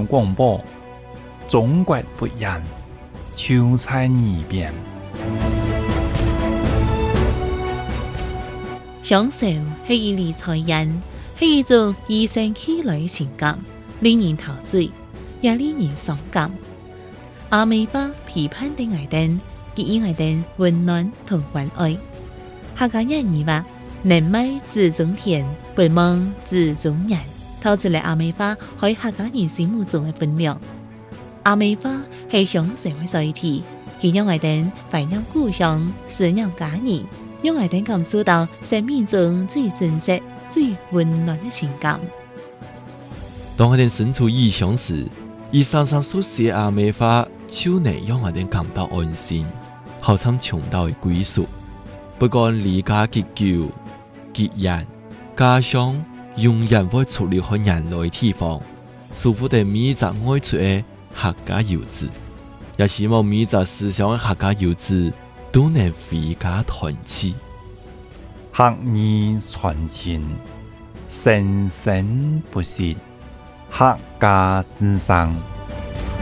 广播，中国不一样，就在耳边。 享受係以理財人，係一種與生俱來嘅情感，令人陶醉，也令人傷感。阿美巴批判的愛燈，給予愛燈溫暖同關愛。客家人語話：人美自中天，不夢自中人。透出嚟阿美巴喺客家人心目中嘅分量。阿美巴係享受嘅載體，佢讓愛燈懷念故鄉，思念家人。讓愛燈感受到生命中最真實、最溫暖的情感。 當愛燈身處異鄉時，伊常常所寫阿美話，就能讓愛燈感到安心，好像尋到嘅歸屬。不管離家結久、結緣、家鄉，永遠會出離開人類地方，祝福的每一個愛出嘅客家遊子，也希望每一個思鄉嘅客家遊子都能回家團聚， 客語傳情，生生不息，客家之聲。